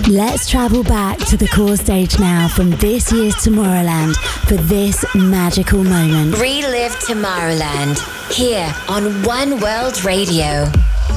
Let's travel back to the core stage now from this year's Tomorrowland for this magical moment. Relive Tomorrowland here on One World Radio.